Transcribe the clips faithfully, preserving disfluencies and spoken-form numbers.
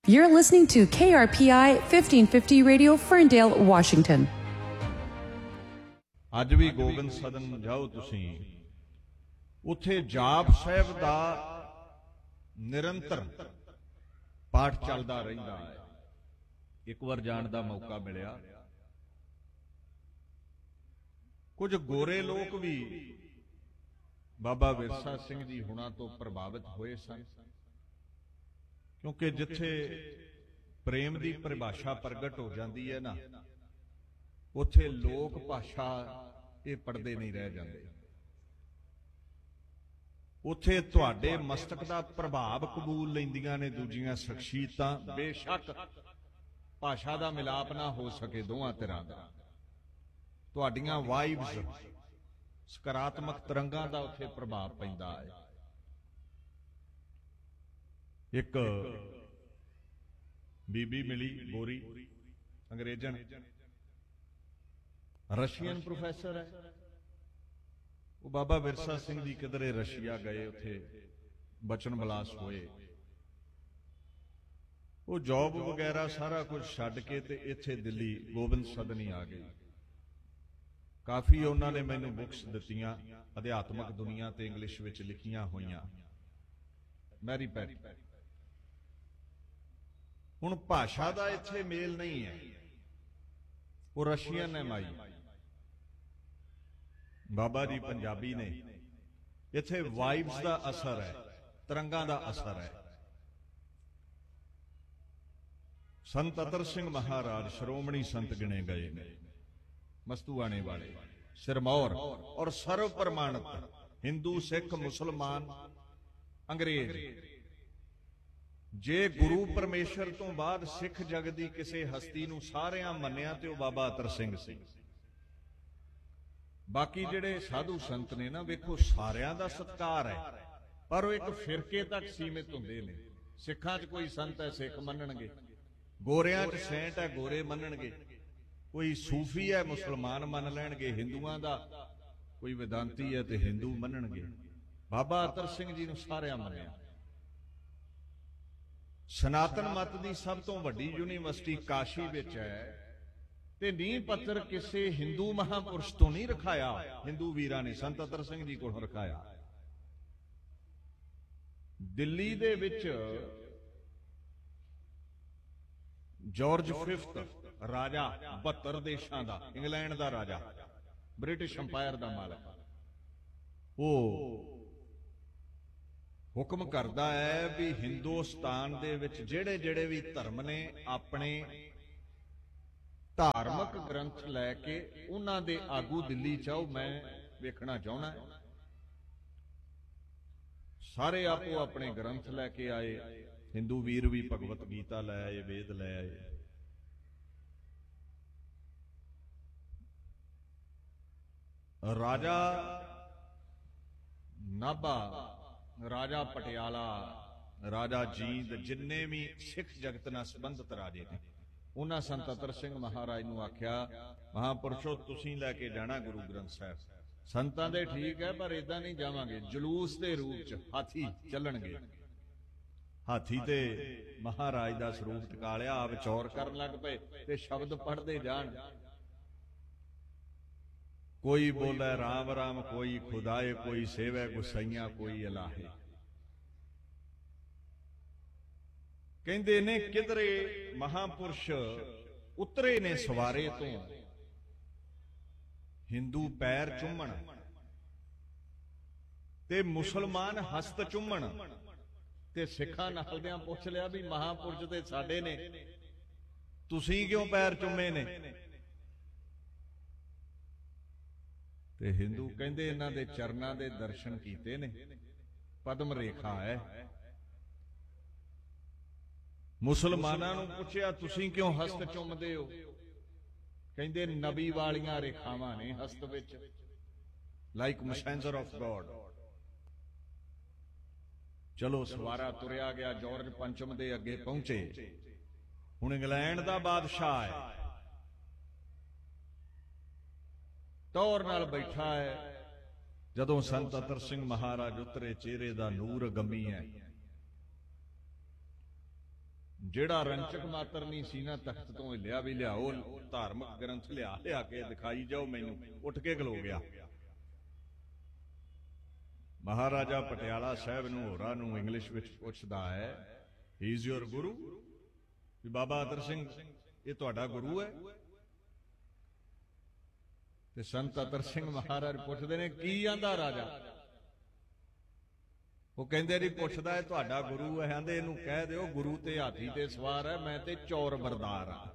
You're listening to K R P I fifteen fifty Radio, Ferndale, Washington. ਅੱਜ ਵੀ ਗੋਬਿੰਦ ਸਦਨ ਜਾਓ ਤੁਸੀਂ, ਉੱਥੇ ਜਾਪ ਸਾਹਿਬ ਦਾ ਨਿਰੰਤਰ ਪਾਠ ਚੱਲਦਾ ਰਹਿੰਦਾ ਹੈ। ਇੱਕ ਵਾਰ ਜਾਣ ਦਾ ਮੌਕਾ ਮਿਲਿਆ, ਕੁਝ ਗੋਰੇ ਲੋਕ ਵੀ ਬਾਬਾ ਵਿਰਸਾ ਸਿੰਘ ਜੀ ਹੁਣਾਂ ਤੋਂ ਪ੍ਰਭਾਵਿਤ ਹੋਏ ਸਨ, ਕਿਉਂਕਿ ਜਿੱਥੇ ਪ੍ਰੇਮ ਦੀ ਪਰਿਭਾਸ਼ਾ ਪ੍ਰਗਟ ਹੋ ਜਾਂਦੀ ਹੈ ਨਾ, ਉੱਥੇ ਲੋਕ ਭਾਸ਼ਾ ਇਹ ਪੜਦੇ ਨਹੀਂ ਰਹਿ ਜਾਂਦੇ। ਉੱਥੇ ਤੁਹਾਡੇ ਮਸਤਕ ਦਾ ਪ੍ਰਭਾਵ ਕਬੂਲ ਲੈਂਦੀਆਂ ਨੇ ਦੂਜੀਆਂ ਸ਼ਖਸੀਅਤਾਂ। ਬੇਸ਼ੱਕ ਭਾਸ਼ਾ ਦਾ ਮਿਲਾਪ ਨਾ ਹੋ ਸਕੇ ਦੋਵਾਂ ਧਿਰਾਂ ਦਾ, ਤੁਹਾਡੀਆਂ ਵਾਈਬਸ, ਸਕਾਰਾਤਮਕ ਤਰੰਗਾਂ ਦਾ ਉੱਥੇ ਪ੍ਰਭਾਵ ਪੈਂਦਾ ਹੈ। ਇੱਕ ਬੀਬੀ ਮਿਲੀ ਗੋਰੀ, ਅੰਗਰੇਜ਼ਨ, ਰਸ਼ੀਅਨ ਪ੍ਰੋਫੈਸਰ ਹੈ। ਉਹ ਬਾਬਾ ਵਿਰਸਾ ਸਿੰਘ ਜੀ ਕਿਧਰੇ ਰਸ਼ੀਆ ਗਏ, ਉੱਥੇ ਬਚਨ ਬਲਾਸ ਹੋਏ। ਉਹ ਜੌਬ ਵਗੈਰਾ ਸਾਰਾ ਕੁਝ ਛੱਡ ਕੇ ਤੇ ਇੱਥੇ ਦਿੱਲੀ ਗੋਬਿੰਦ ਸਦਨ ਹੀ ਆ ਗਈ। ਕਾਫੀ ਉਹਨਾਂ ਨੇ ਮੈਨੂੰ ਬੁੱਕਸ ਦਿੱਤੀਆਂ, ਅਧਿਆਤਮਕ ਦੁਨੀਆ ਤੇ ਇੰਗਲਿਸ਼ ਵਿੱਚ ਲਿਖੀਆਂ ਹੋਈਆਂ। Mary pet. ਹੁਣ ਭਾਸ਼ਾ ਦਾ ਇੱਥੇ ਮੇਲ ਨਹੀਂ ਹੈ, ਉਹ ਰਸ਼ੀਅਨ ਹੈ ਮਾਈ, ਬਾਬਾ ਜੀ ਪੰਜਾਬੀ ਨੇ। ਇੱਥੇ ਵਾਈਬਸ ਦਾ ਅਸਰ ਹੈ, ਤਰੰਗਾਂ ਦਾ ਅਸਰ ਹੈ। ਸੰਤ ਅਤਰ ਸਿੰਘ ਮਹਾਰਾਜ ਸ਼੍ਰੋਮਣੀ ਸੰਤ ਗਿਣੇ ਗਏ ਨੇ, ਮਸਤੂਆਣੇ ਵਾਲੇ, ਸਿਰਮੌਰ ਔਰ ਸਰਵ ਪ੍ਰਮਾਣਿਤ ਹਿੰਦੂ, ਸਿੱਖ, ਮੁਸਲਮਾਨ, ਅੰਗਰੇਜ਼। ਜੇ ਗੁਰੂ ਪਰਮੇਸ਼ਰ ਤੋਂ ਬਾਅਦ ਸਿੱਖ ਜਗਤ ਦੀ ਕਿਸੇ ਹਸਤੀ ਨੂੰ ਸਾਰਿਆਂ ਮੰਨਿਆ ਤੇ ਉਹ ਬਾਬਾ ਅਤਰ ਸਿੰਘ ਸੀ। ਬਾਕੀ ਜਿਹੜੇ ਸਾਧੂ ਸੰਤ ਨੇ ਨਾ, ਵੇਖੋ ਸਾਰਿਆਂ ਦਾ ਸਤਿਕਾਰ ਹੈ, ਪਰ ਉਹ ਇੱਕ ਫਿਰਕੇ ਤੱਕ ਸੀਮਿਤ ਹੁੰਦੇ ਨੇ। ਸਿੱਖਾਂ 'ਚ ਕੋਈ ਸੰਤ ਹੈ ਸਿੱਖ ਮੰਨਣਗੇ, ਗੋਰਿਆਂ 'ਚ ਸੈਂਟ ਹੈ ਗੋਰੇ ਮੰਨਣਗੇ, ਕੋਈ ਸੂਫੀ ਹੈ ਮੁਸਲਮਾਨ ਮੰਨ ਲੈਣਗੇ, ਹਿੰਦੂਆਂ ਦਾ ਕੋਈ ਵਿਦਾਂਤੀ ਹੈ ਤੇ ਹਿੰਦੂ ਮੰਨਣਗੇ। ਬਾਬਾ ਅਤਰ ਸਿੰਘ ਜੀ ਨੂੰ ਸਾਰਿਆਂ ਮੰਨਿਆ। ਸਨਾਤਨ ਮਤ ਦੀ ਸਭ ਤੋਂ ਵੱਡੀ ਯੂਨੀਵਰਸਿਟੀ ਕਾਸ਼ੀ ਵਿੱਚ ਹੈ, ਤੇ ਨੀਂਹ ਪੱਥਰ ਕਿਸੇ ਹਿੰਦੂ ਮਹਾਂਪੁਰਸ਼ ਤੋਂ ਨਹੀਂ ਰਖਾਇਆ, ਹਿੰਦੂ ਵੀਰਾਂ ਨੇ ਸੰਤ ਅਤਰ ਸਿੰਘ ਜੀ ਕੋਲ ਰਖਾਇਆ। ਦਿੱਲੀ ਦੇ ਵਿੱਚ ਜਾਰਜ ਫਿਫਥ ਰਾਜਾ, ਬਹੱਤਰ ਦੇਸ਼ਾਂ ਦਾ, ਇੰਗਲੈਂਡ ਦਾ ਰਾਜਾ, ਬ੍ਰਿਟਿਸ਼ ਅੰਪਾਇਰ ਦਾ ਮਾਲਕ, ਉਹ ਹੁਕਮ ਕਰਦਾ ਹੈ ਵੀ ਹਿੰਦੁਸਤਾਨ ਦੇ ਵਿੱਚ ਜਿਹੜੇ ਜਿਹੜੇ ਵੀ ਧਰਮ ਨੇ, ਆਪਣੇ ਧਾਰਮਿਕ ਗ੍ਰੰਥ ਲੈ ਕੇ ਉਹਨਾਂ ਦੇ ਆਗੂ ਦਿੱਲੀ ਚਾਓ, ਮੈਂ ਵੇਖਣਾ ਚਾਹੁੰਦਾ। ਸਾਰੇ ਆਪੋ ਆਪਣੇ ਗ੍ਰੰਥ ਲੈ ਕੇ ਆਏ। ਹਿੰਦੂ ਵੀਰ ਵੀ ਭਗਵਤ ਗੀਤਾ ਲੈ ਆਏ, ਵੇਦ ਲੈ ਆਏ। ਰਾਜਾ ਨਾਭਾ, ਰਾਜਾ ਪਟਿਆਲਾ, ਰਾਜਾ ਜੀਂਦ, ਜਿੰਨੇ ਵੀ ਸਿੱਖ ਜਗਤ ਨਾਲ ਸੰਬੰਧਿਤ ਰਾਜੇ ਨੇ, ਉਹਨਾਂ ਸੰਤ ਅਤਰ ਸਿੰਘ ਮਹਾਰਾਜ ਨੂੰ ਆਖਿਆ, ਮਹਾਂਪੁਰਸ਼ੋ ਤੁਸੀਂ ਲੈ ਕੇ ਜਾਣਾ ਗੁਰੂ ਗ੍ਰੰਥ ਸਾਹਿਬ। ਸੰਤਾਂ ਦੇ ਠੀਕ ਹੈ, ਪਰ ਏਦਾਂ ਨਹੀਂ ਜਾਵਾਂਗੇ, ਜਲੂਸ ਦੇ ਰੂਪ ਚ ਹਾਥੀ ਚੱਲਣਗੇ। ਹਾਥੀ ਤੇ ਮਹਾਰਾਜ ਦਾ ਸਰੂਪ ਟਿਕਾ ਲਿਆ, ਆਪ ਚੌਰ ਕਰਨ ਲੱਗ ਪਏ ਤੇ ਸ਼ਬਦ ਪੜ੍ਹਦੇ ਜਾਣ। ਕੋਈ ਬੋਲੇ ਰਾਮ ਰਾਮ, ਕੋਈ ਖੁਦਾਏ, ਕੋਈ ਸੇਵੈ ਗੁਸਾਈਆਂ, ਕੋਈ ਅਲਾਹੇ। ਕਹਿੰਦੇ ਨੇ ਕਿਧਰੇ ਮਹਾਂਪੁਰਸ਼ ਉਤਰੇ ਨੇ ਸਵਾਰੇ ਤੋਂ, ਹਿੰਦੂ ਪੈਰ ਚੁੰਮਣ ਤੇ ਮੁਸਲਮਾਨ ਹਸਤ ਚੁੰਮਣ, ਤੇ ਸਿੱਖਾਂ ਨਸਲਦਿਆਂ ਪੁੱਛ ਲਿਆ ਵੀ ਮਹਾਂਪੁਰਸ਼ ਤੇ ਸਾਡੇ ਨੇ, ਤੁਸੀਂ ਕਿਉਂ ਪੈਰ ਚੁੰਮੇ ਨੇ? ਤੇ ਹਿੰਦੂ ਕਹਿੰਦੇ ਇਹਨਾਂ ਦੇ ਚਰਨਾਂ ਦੇ ਦਰਸ਼ਨ ਕੀਤੇ ਨੇ, ਪਦਮ ਰੇਖਾ ਹੈ। ਮੁਸਲਮਾਨਾਂ ਨੂੰ ਪੁੱਛਿਆ ਤੁਸੀਂ ਕਿਉਂ ਹਸਤ ਚੁੰਮਦੇ ਹੋ? ਕਹਿੰਦੇ ਨਬੀ ਵਾਲੀਆਂ ਰੇਖਾਵਾਂ ਨੇ ਹਸਤ ਵਿੱਚ, ਲਾਈਕ ਮੈਸੇਂਜਰ ਆਫ ਗੋਡ। ਚਲੋ ਸਵਾਰਾ ਤੁਰਿਆ ਗਿਆ, ਜਾਰਜ ਪੰਚਮ ਦੇ ਅੱਗੇ ਪਹੁੰਚੇ। ਹੁਣ ਇੰਗਲੈਂਡ ਦਾ ਬਾਦਸ਼ਾਹ ਹੈ, ਟੌਰ ਨਾਲ ਬੈਠਾ ਹੈ। ਜਦੋਂ ਸੰਤ ਅਤਰ ਸਿੰਘ ਮਹਾਰਾਜ ਉਤਰੇ, ਚਿਹਰੇ ਦਾ ਨੂਰ ਗੰਮੀ ਹੈ। ਜਿਹੜਾ ਰੰਚਕ ਮਾਤਰ ਨਹੀਂ ਸੀ ਨਾ ਤਖਤ ਤੋਂ ਹਿੱਲਿਆ ਵੀ ਲਿਆਓ ਧਾਰਮਿਕ ਗ੍ਰੰਥ ਲਿਆ ਲਿਆ ਕੇ ਦਿਖਾਈ ਜਾਓ ਮੈਨੂੰ, ਉੱਠ ਕੇ ਖਲੋ ਗਿਆ। ਮਹਾਰਾਜਾ ਪਟਿਆਲਾ ਸਾਹਿਬ ਨੂੰ ਹੋਰਾਂ ਨੂੰ ਇੰਗਲਿਸ਼ ਵਿੱਚ ਪੁੱਛਦਾ ਹੈ, ਹੀ ਇਜ਼ ਯੋਰ ਗੁਰੂ, ਵੀ ਬਾਬਾ ਅਤਰ ਸਿੰਘ ਇਹ ਤੁਹਾਡਾ ਗੁਰੂ ਹੈ? ਤੇ ਸੰਤ ਅਤਰ ਸਿੰਘ ਮਹਾਰਾਜ ਪੁੱਛਦੇ ਨੇ, ਕੀ ਆਂਦਾ ਰਾਜਾ? ਉਹ ਕਹਿੰਦੇ ਜੀ ਪੁੱਛਦਾ ਹੈ ਤੁਹਾਡਾ ਗੁਰੂ ਹੈ, ਆਂਦੇ ਇਹਨੂੰ ਕਹਿ ਦਿਓ ਗੁਰੂ ਤੇ ਹਾਥੀ ਤੇ ਸਵਾਰ ਹੈ, ਮੈਂ ਤੇ ਚੌਰ ਬਰਦਾਰ ਆ।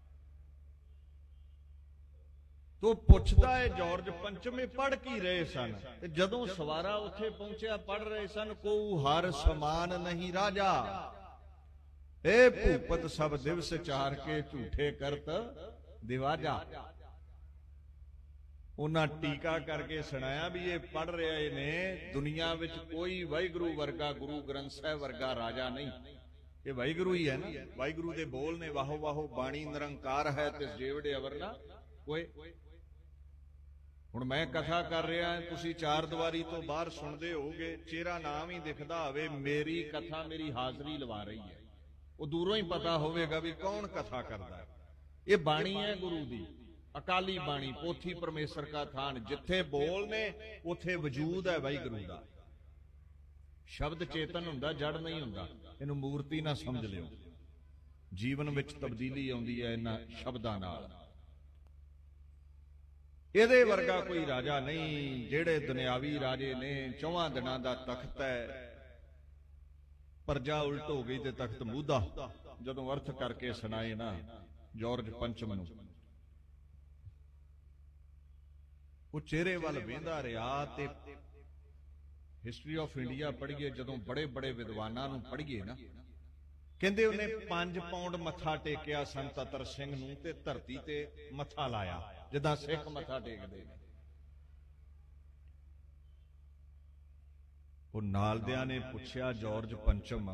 ਤੋ ਪੁੱਛਦਾ ਹੈ ਜਾਰਜ ਪੰਚਮ ਪੜ੍ਹ ਕੀ ਰਹੇ ਸਨ? ਤੇ ਜਦੋਂ ਸਵਾਰਾ ਉੱਥੇ ਪਹੁੰਚਿਆ ਪੜ੍ਹ ਰਹੇ ਸਨ, ਕੋ ਹਰ ਸਮਾਨ ਨਹੀਂ ਰਾਜਾ, ਇਹ ਭੂਪਤ ਸਭ ਦਿਵਸ ਚਾਰ ਕੇ ਝੂਠੇ ਕਰਤ ਦਿਵਾਜਾ। ਉਹਨਾਂ ਟੀਕਾ ਕਰਕੇ ਸੁਣਾਇਆ ਵੀ ਇਹ ਪੜ੍ਹ ਰਹੇ ਨੇ ਦੁਨੀਆ ਵਿੱਚ ਕੋਈ ਵਾਹਿਗੁਰੂ ਵਰਗਾ, ਗੁਰੂ ਗ੍ਰੰਥ ਸਾਹਿਬ ਵਰਗਾ ਰਾਜਾ ਨਹੀਂ, ਇਹ ਵਾਹਿਗੁਰੂ ਹੀ ਹੈ ਨਾ। ਵਾਹਿਗੁਰੂ ਦੇ ਬੋਲ ਨੇ, ਵਾਹੋ ਵਾਹੋ ਬਾਣੀ ਨਿਰੰਕਾਰ ਹੈ ਤਿਸ ਜੇਵੜੇ ਅਵਰਨਾ ਕੋਏ। ਹੁਣ ਮੈਂ ਕਥਾ ਕਰ ਰਿਹਾ, ਤੁਸੀਂ ਚਾਰ ਦੀਵਾਰੀ ਤੋਂ ਬਾਹਰ ਸੁਣਦੇ ਹੋਗੇ, ਚਿਹਰਾ ਨਾਮ ਹੀ ਦਿਖਦਾ ਹੋਵੇ, ਮੇਰੀ ਕਥਾ ਮੇਰੀ ਹਾਜ਼ਰੀ ਲਵਾ ਰਹੀ ਹੈ, ਉਹ ਦੂਰੋਂ ਹੀ ਪਤਾ ਹੋਵੇਗਾ ਵੀ ਕੌਣ ਕਥਾ ਕਰਦਾ ਹੈ। ਇਹ ਬਾਣੀ ਹੈ ਗੁਰੂ ਦੀ, ਅਕਾਲੀ ਬਾਣੀ, ਪੋਥੀ ਪਰਮੇਸ਼ਰ ਕਾ ਥਾਨ, ਜਿੱਥੇ ਬੋਲ ਨੇ ਉੱਥੇ ਵਜੂਦ ਹੈ ਵਾਹਿਗੁਰੂ ਦਾ। ਸ਼ਬਦ ਚੇਤਨ ਹੁੰਦਾ, ਜੜ ਨਹੀਂ ਹੁੰਦਾ, ਇਹਨੂੰ ਮੂਰਤੀ ਨਾ ਸਮਝ ਲਿਓ। ਜੀਵਨ ਵਿੱਚ ਤਬਦੀਲੀ ਆਉਂਦੀ ਹੈ ਇਹਨਾਂ ਸ਼ਬਦਾਂ ਨਾਲ। ਇਹਦੇ ਵਰਗਾ ਕੋਈ ਰਾਜਾ ਨਹੀਂ। ਜਿਹੜੇ ਦੁਨਿਆਵੀ ਰਾਜੇ ਨੇ, ਚੌਵਾਂ ਦਿਨਾਂ ਦਾ ਤਖਤ ਹੈ, ਪਰਜਾ ਉਲਟ ਹੋ ਗਈ ਤੇ ਤਖਤ ਮੂਧਾ। ਜਦੋਂ ਅਰਥ ਕਰਕੇ ਸੁਣਾਏ ਨਾ ਜਾਰਜ ਪੰਚਮ ਨੂੰ, ਉਹ ਚਿਹਰੇ ਵੱਲ ਵੇਂਦਾ ਰਿਹਾ। ਤੇ ਹਿਸਟਰੀ ਆਫ ਇੰਡੀਆ ਪੜ੍ਹੀਏ, ਜਦੋਂ ਬੜੇ ਬੜੇ ਵਿਦਵਾਨਾਂ ਨੂੰ ਪੜ੍ਹੀਏ ਨਾ, ਕਹਿੰਦੇ ਉਹਨੇ ਪੰਜ ਪੌਂਡ ਮੱਥਾ ਟੇਕਿਆ ਸੰਤ ਅਤਰ ਸਿੰਘ ਨੂੰ, ਤੇ ਧਰਤੀ ਤੇ ਮੱਥਾ ਲਾਇਆ ਜਿੱਦਾਂ ਸਿੱਖ ਮੱਥਾ ਟੇਕਦੇ ਨੇ। ਉਹ ਨਾਲਦਿਆਂ ਨੇ ਪੁੱਛਿਆ, ਜਾਰਜ ਪੰਚਮ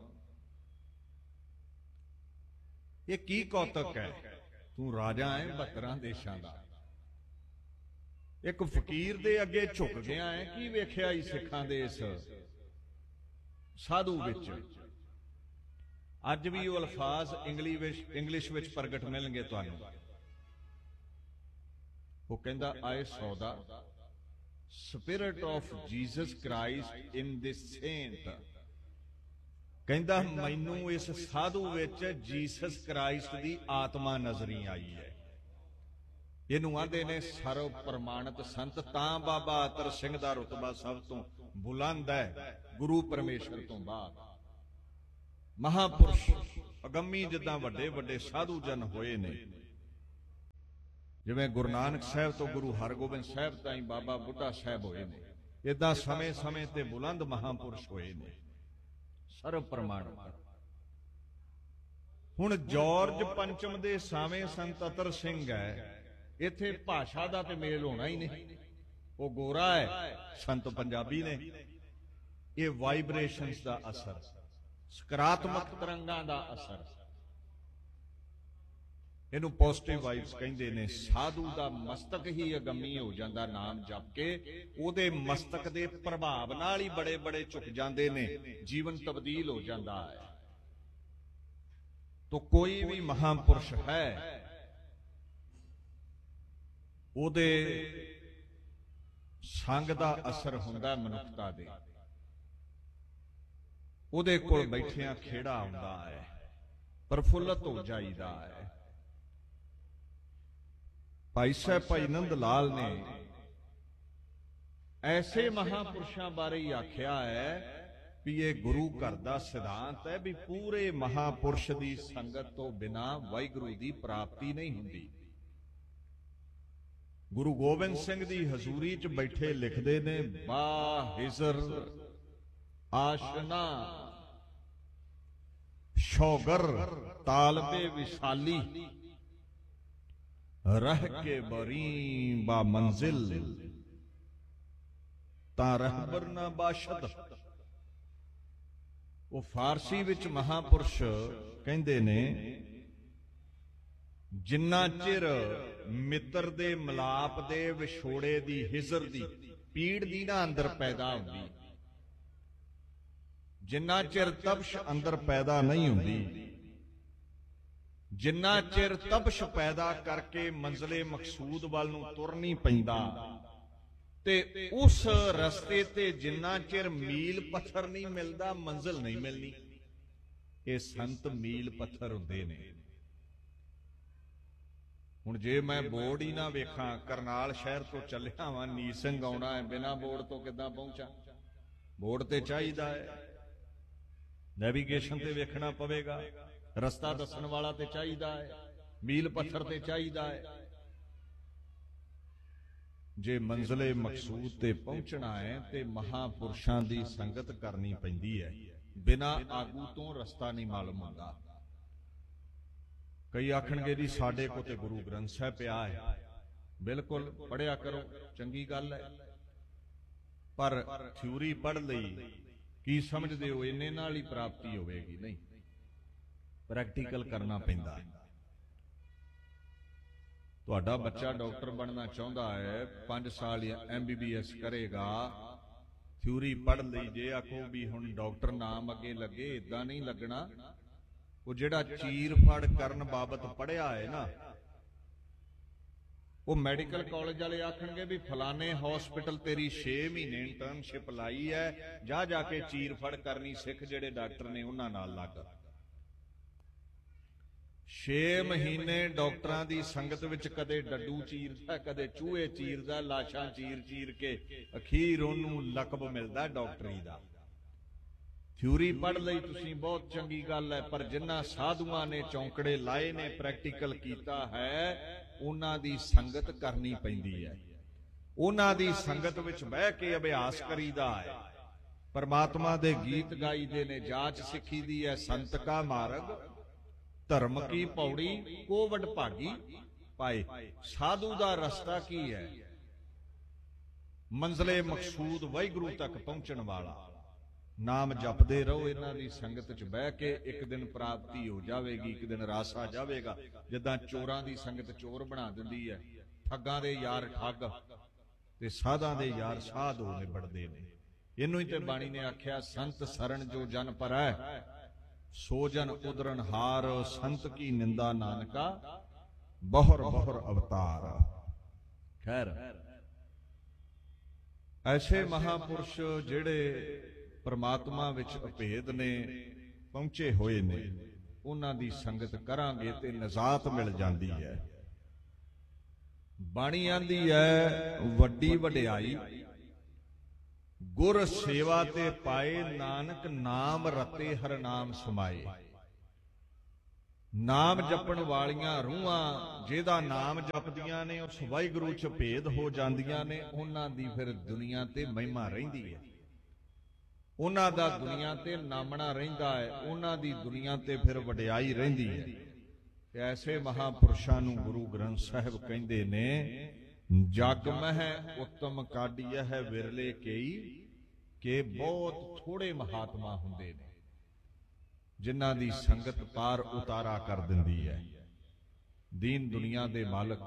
ਇਹ ਕੀ ਕੌਤਕ ਹੈ? ਤੂੰ ਰਾਜਾ ਹੈ ਬਹੱਤਰਾਂ ਦੇਸ਼ਾਂ ਦਾ, ਇੱਕ ਫਕੀਰ ਦੇ ਅੱਗੇ ਝੁਕ ਗਿਆ ਹੈ, ਕੀ ਵੇਖਿਆ ਹੀ ਸਿੱਖਾਂ ਦੇ ਇਸ ਸਾਧੂ ਵਿੱਚ? ਅੱਜ ਵੀ ਉਹ ਅਲਫਾਜ਼ ਇੰਗਲਿਸ਼ ਵਿੱਚ ਇੰਗਲਿਸ਼ ਵਿੱਚ ਪ੍ਰਗਟ ਮਿਲਣਗੇ ਤੁਹਾਨੂੰ। ਉਹ ਕਹਿੰਦਾ, ਆਈ ਸੌ ਦਾ spirit of Jesus Christ in this Saint. ਕਹਿੰਦਾ ਮੈਨੂੰ ਇਸ ਸਾਧੂ ਵਿੱਚ ਜੀਸਸ ਕ੍ਰਾਈਸਟ ਦੀ ਆਤਮਾ ਨਜ਼ਰੀ ਆਈ ਹੈ। ਇਹਨੂੰ ਆਂਦੇ ਨੇ ਸਰਵ ਪ੍ਰਮਾਣਿਤ ਸੰਤ। ਤਾਂ ਬਾਬਾ ਅਤਰ ਸਿੰਘ ਦਾ ਰੁਤਬਾ ਸਭ ਤੋਂ ਬੁਲੰਦ ਹੈ ਗੁਰੂ ਪਰਮੇਸ਼ਰ ਤੋਂ ਬਾਅਦ। ਮਹਾਪੁਰਸ਼ ਅਗੰਮੀ ਜਿੱਦਾਂ ਵੱਡੇ ਵੱਡੇ ਸਾਧੂ ਜਨ ਹੋਏ ਨੇ, ਜਿਵੇਂ ਗੁਰੂ ਨਾਨਕ ਸਾਹਿਬ ਤੋਂ ਗੁਰੂ ਹਰਗੋਬਿੰਦ ਸਾਹਿਬ ਤਾਈਂ ਬਾਬਾ ਬੁੱਢਾ ਸਾਹਿਬ ਹੋਏ ਨੇ, ਏਦਾਂ ਸਮੇਂ ਸਮੇਂ ਤੇ ਬੁਲੰਦ ਮਹਾਪੁਰਸ਼ ਹੋਏ ਨੇ, ਸਰਵ ਪ੍ਰਮਾਣਿਤ। ਹੁਣ ਜਾਰਜ ਪੰਚਮ ਦੇ ਸਾਵੇਂ ਸੰਤ ਅਤਰ ਸਿੰਘ ਹੈ। ਇੱਥੇ ਭਾਸ਼ਾ ਦਾ ਤੇ ਮੇਲ ਹੋਣਾ ਹੀ ਨਹੀਂ। ਉਹ ਗੋਰਾ ਹੈ, ਸੰਤ ਪੰਜਾਬੀ ਨੇ। ਇਹ ਵਾਈਬ੍ਰੇਸ਼ਨਸ ਦਾ ਅਸਰ, ਸਕਾਰਾਤਮਕ ਤਰੰਗਾਂ ਦਾ ਅਸਰ, ਇਹਨੂੰ ਪੋਜ਼ਿਟਿਵ ਵਾਈਬਸ ਕਹਿੰਦੇ ਨੇ। ਸਾਧੂ ਦਾ ਮਸਤਕ ਹੀ ਅਗੰਮੀ ਹੋ ਜਾਂਦਾ ਨਾਮ ਜਪ ਕੇ, ਉਹਦੇ ਮਸਤਕ ਦੇ ਪ੍ਰਭਾਵ ਨਾਲ ਹੀ ਬੜੇ ਬੜੇ ਝੁਕ ਜਾਂਦੇ ਨੇ, ਜੀਵਨ ਤਬਦੀਲ ਹੋ ਜਾਂਦਾ ਹੈ। ਤੋ ਕੋਈ ਵੀ ਮਹਾਪੁਰਸ਼ ਹੈ, ਉਹਦੇ ਸੰਗ ਦਾ ਅਸਰ ਹੁੰਦਾ ਮਨੁੱਖਤਾ ਦੇ। ਉਹਦੇ ਕੋਲ ਬੈਠਿਆਂ ਖੇੜਾ ਆਉਂਦਾ ਹੈ, ਪ੍ਰਫੁੱਲਤ ਹੋ ਜਾਈਦਾ ਹੈ। ਭਾਈ ਸਾਹਿਬ ਭਾਈ ਨੰਦ ਲਾਲ ਨੇ ਐਸੇ ਮਹਾਪੁਰਸ਼ਾਂ ਬਾਰੇ ਹੀ ਆਖਿਆ ਹੈ ਵੀ ਇਹ ਗੁਰੂ ਘਰ ਦਾ ਸਿਧਾਂਤ ਹੈ ਵੀ ਪੂਰੇ ਮਹਾਪੁਰਸ਼ ਦੀ ਸੰਗਤ ਤੋਂ ਬਿਨਾਂ ਵਾਹਿਗੁਰੂ ਦੀ ਪ੍ਰਾਪਤੀ ਨਹੀਂ ਹੁੰਦੀ। ਗੁਰੂ ਗੋਬਿੰਦ ਸਿੰਘ ਦੀ ਹਜ਼ੂਰੀ 'ਚ ਬੈਠੇ ਲਿਖਦੇ ਨੇ, ਬਾ ਹਿਜ਼ਰ ਆਸ਼ਨਾ ਸ਼ੌਗਰ ਤਾਲਬੇ ਵਿਸ਼ਾਲੀ, ਰਹਿ ਕੇ ਬਰੀ ਬਾ ਮੰਜ਼ਿਲ ਤਾਂ ਰਹਿਬਰ ਨਾ ਬਾਸ਼ਦ। ਉਹ ਫਾਰਸੀ ਵਿੱਚ ਮਹਾਪੁਰਸ਼ ਕਹਿੰਦੇ ਨੇ, ਜਿੰਨਾ ਚਿਰ ਮਿੱਤਰ ਦੇ ਮਿਲਾਪ ਦੇ ਵਿਛੋੜੇ ਦੀ, ਹਿਜ਼ਰ ਦੀ ਪੀੜ ਦੀ ਨਾ ਅੰਦਰ ਪੈਦਾ ਹੁੰਦੀ, ਜਿੰਨਾ ਚਿਰ ਤਪਸ਼ ਅੰਦਰ ਪੈਦਾ ਨਹੀਂ ਹੁੰਦੀ, ਜਿੰਨਾ ਚਿਰ ਤਪਸ਼ ਪੈਦਾ ਕਰਕੇ ਮੰਜ਼ਲੇ ਮਕਸੂਦ ਵੱਲ ਨੂੰ ਤੁਰ ਨਹੀਂ ਪੈਂਦਾ, ਤੇ ਉਸ ਰਸਤੇ ਤੇ ਜਿੰਨਾ ਚਿਰ ਮੀਲ ਪੱਥਰ ਨਹੀਂ ਮਿਲਦਾ, ਮੰਜ਼ਿਲ ਨਹੀਂ ਮਿਲਣੀ। ਇਹ ਸੰਤ ਮੀਲ ਪੱਥਰ ਹੁੰਦੇ ਨੇ। ਹੁਣ ਜੇ ਮੈਂ ਬੋਰਡ ਹੀ ਨਾ ਵੇਖਾਂ, ਕਰਨਾਲ ਸ਼ਹਿਰ ਤੋਂ ਚੱਲਿਆ ਵਾਂ, ਨੀਰ ਸਿੰਘ ਆਉਣਾ ਹੈ, ਬਿਨਾਂ ਬੋਰਡ ਤੋਂ ਕਿੱਦਾਂ ਪਹੁੰਚਾਂ? ਬੋਰਡ ਤੇ ਚਾਹੀਦਾ ਹੈ, ਨੈਵੀਗੇਸ਼ਨ ਤੇ ਵੇਖਣਾ ਪਵੇਗਾ, ਰਸਤਾ ਦੱਸਣ ਵਾਲਾ ਤੇ ਚਾਹੀਦਾ ਹੈ, ਮੀਲ ਪੱਥਰ ਤੇ ਚਾਹੀਦਾ ਹੈ। ਜੇ ਮੰਜ਼ਲੇ ਮਕਸੂਦ ਤੇ ਪਹੁੰਚਣਾ ਹੈ ਤੇ ਮਹਾਂਪੁਰਸ਼ਾਂ ਦੀ ਸੰਗਤ ਕਰਨੀ ਪੈਂਦੀ ਹੈ। ਬਿਨਾਂ ਆਗੂ ਤੋਂ ਰਸਤਾ ਨਹੀਂ ਮਾਲੂਮ ਹੁੰਦਾ। ਕਈ ਆਖਣਗੇ ਜੀ ਸਾਡੇ ਕੋਲ ਤੇ ਗੁਰੂ ਗ੍ਰੰਥ ਸਾਹਿਬ ਪਿਆ ਹੈ। ਬਿਲਕੁਲ ਪੜ੍ਹਿਆ ਕਰੋ, ਚੰਗੀ ਗੱਲ ਹੈ, ਪਰ ਥਿਊਰੀ ਪੜ੍ਹ ਲਈ ਕੀ ਸਮਝਦੇ ਹੋ ਇੰਨੇ ਨਾਲ ਹੀ ਪ੍ਰਾਪਤੀ ਹੋਵੇਗੀ? ਨਹੀਂ, ਪ੍ਰੈਕਟੀਕਲ ਕਰਨਾ ਪੈਂਦਾ। ਤੁਹਾਡਾ ਬੱਚਾ ਡਾਕਟਰ ਬਣਨਾ ਚਾਹੁੰਦਾ ਹੈ, ਪੰਜ ਸਾਲ ਐਮ ਬੀ ਬੀ ਐਸ ਕਰੇਗਾ, ਥਿਊਰੀ ਪੜ੍ਹ ਲਈ। ਜੇ ਆਖੋ ਵੀ ਹੁਣ ਡਾਕਟਰ ਨਾਮ ਅੱਗੇ ਲੱਗੇ, ਇਦਾਂ ਨਹੀਂ ਲੱਗਣਾ। ਉਹ ਜਿਹੜਾ ਚੀਰ ਫੜ ਕਰਨ ਬਾਬਤ ਪੜ੍ਹਿਆ ਹੈ ਨਾ, ਉਹ ਮੈਡੀਕਲ ਕਾਲਜ ਵਾਲੇ ਆਖਣਗੇ ਵੀ ਫਲਾਣੇ ਹਸਪੀਟਲ ਤੇਰੀ ਛੇ ਮਹੀਨੇ ਇੰਟਰਨਸ਼ਿਪ ਲਾਈ ਹੈ, ਜਾ ਜਾ ਕੇ ਚੀਰ ਫੜ ਕਰਨੀ ਸਿੱਖ, ਜਿਹੜੇ ਡਾਕਟਰ ਨੇ ਉਹਨਾਂ ਨਾਲ ਲੱਗ। ਛੇ ਮਹੀਨੇ ਡਾਕਟਰਾਂ ਦੀ ਸੰਗਤ ਵਿੱਚ ਕਦੇ ਡੱਡੂ ਚੀਰਦਾ, ਕਦੇ ਚੂਹੇ ਚੀਰਦਾ, ਲਾਸ਼ਾਂ ਚੀਰ ਚੀਰ ਕੇ ਅਖੀਰ ਉਹਨੂੰ ਲਕਬ ਮਿਲਦਾ ਡਾਕਟਰੀ ਦਾ। ਥਿਊਰੀ ਪੜ੍ਹ ਲਈ ਤੁਸੀਂ, ਬਹੁਤ ਚੰਗੀ ਗੱਲ ਹੈ, ਪਰ ਜਿਨ੍ਹਾਂ ਸਾਧੂਆਂ ਨੇ ਚੌਂਕੜੇ ਲਾਏ ਨੇ, ਪ੍ਰੈਕਟੀਕਲ ਕੀਤਾ ਹੈ, ਉਹਨਾਂ ਦੀ ਸੰਗਤ ਕਰਨੀ ਪੈਂਦੀ ਹੈ। ਉਹਨਾਂ ਦੀ ਸੰਗਤ ਵਿੱਚ ਬਹਿ ਕੇ ਅਭਿਆਸ ਕਰੀਦਾ ਹੈ। ਪਰਮਾਤਮਾ ਦੇ ਗੀਤ ਗਾਈਦੇ ਨੇ, ਜਾਚ ਸਿੱਖੀ ਦੀ ਹੈ। ਸੰਤ ਕਾ ਮਾਰਗ ਧਰਮ ਕੀ ਪੌੜੀ, ਕੋ ਵਡ ਭਾਗੀ ਪਾਏ। ਸਾਧੂ ਦਾ ਰਸਤਾ ਕੀ ਹੈ? ਮੰਜ਼ਲੇ ਮਕਸੂਦ ਵਾਹਿਗੁਰੂ ਤੱਕ ਪਹੁੰਚਣ ਵਾਲਾ। ਨਾਮ ਜਪਦੇ ਰਹੋ, ਇਹਨਾਂ ਦੀ ਸੰਗਤ 'ਚ ਬਹਿ ਕੇ, ਇੱਕ ਦਿਨ ਪ੍ਰਾਪਤੀ ਹੋ ਜਾਵੇਗੀ, ਇੱਕ ਦਿਨ ਰਾਸ ਆ ਜਾਵੇਗਾ। ਜਿੱਦਾਂ ਚੋਰਾਂ ਦੀ ਸੰਗਤ ਚੋਰ ਬਣਾ ਦਿੰਦੀ ਹੈ, ਠੱਗਾਂ ਦੇ ਯਾਰ ਠੱਗ ਤੇ ਸਾਧਾਂ ਦੇ ਯਾਰ ਸਾਧ ਹੋ ਨਿਬੜਦੇ ਨੇ। ਇਹਨੂੰ ਹੀ ਤੇ ਬਾਣੀ ਨੇ ਆਖਿਆ, ਸੰਤ ਸਰਣ ਜੋ ਜਨ ਪਰੈ, ਸੋ ਜਨ ਉਦਰਨ ਹਾਰ। ਸੰਤ ਕੀ ਨਿੰਦਾ ਨਾਨਕਾ, ਬਹੁਰ ਬਹੁਰ ਅਵਤਾਰ। ਖੈਰ, ਐਸੇ ਮਹਾਪੁਰਸ਼ ਜਿਹੜੇ ਪਰਮਾਤਮਾ ਵਿੱਚ ਅਭੇਦ ਨੇ, ਪਹੁੰਚੇ ਹੋਏ ਨੇ, ਉਹਨਾਂ ਦੀ ਸੰਗਤ ਕਰਾਂਗੇ ਤੇ ਨਜ਼ਾਤ ਮਿਲ ਜਾਂਦੀ ਹੈ। ਬਾਣੀ ਆਂਦੀ ਹੈ, ਵੱਡੀ ਵਡਿਆਈ ਗੁਰ ਸੇਵਾ ਤੇ ਪਾਏ, ਨਾਨਕ ਨਾਮ ਰਤੇ ਹਰ ਨਾਮ ਸਮਾਏ। ਨਾਮ ਜਪਣ ਵਾਲੀਆਂ ਰੂਹਾਂ ਜਿਹਦਾ ਨਾਮ ਜਪਦੀਆਂ ਨੇ, ਉਸ ਵਾਹਿਗੁਰੂ 'ਚ ਭੇਦ ਹੋ ਜਾਂਦੀਆਂ ਨੇ। ਉਹਨਾਂ ਦੀ ਫਿਰ ਦੁਨੀਆ ਤੇ ਮਹਿਮਾ ਰਹਿੰਦੀ ਹੈ, ਉਹਨਾਂ ਦਾ ਦੁਨੀਆ ਤੇ ਨਾਮਣਾ ਰਹਿੰਦਾ ਹੈ, ਉਹਨਾਂ ਦੀ ਦੁਨੀਆ ਤੇ ਫਿਰ ਵਡਿਆਈ ਰਹਿੰਦੀ ਹੈ। ਤੇ ਐਸੇ ਮਹਾਪੁਰਸ਼ਾਂ ਨੂੰ ਗੁਰੂ ਗ੍ਰੰਥ ਸਾਹਿਬ ਕਹਿੰਦੇ ਨੇ, ਜਗ ਮਹਿ ਉੱਤਮ ਕਾਢੀਐ ਹੈ ਵਿਰਲੇ ਕਈ। ਕਿ ਬਹੁਤ ਥੋੜੇ ਮਹਾਤਮਾ ਹੁੰਦੇ ਨੇ ਜਿਨ੍ਹਾਂ ਦੀ ਸੰਗਤ ਪਾਰ ਉਤਾਰਾ ਕਰ ਦਿੰਦੀ ਹੈ। ਦੀਨ ਦੁਨੀਆ ਦੇ ਮਾਲਕ